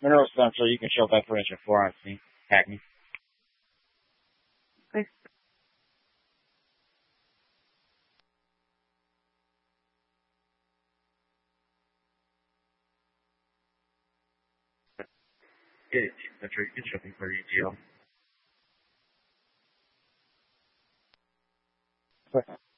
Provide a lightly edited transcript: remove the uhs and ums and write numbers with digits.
Mineral Stone, so you can show back footage of 4 on scene. Hackney. Okay. That's right. You can show me for ETL.